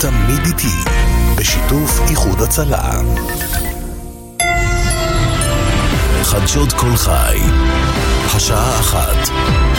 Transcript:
תמיד איתי, בשיתוף איחוד הצלה. חדשות כל חי, השעה 1.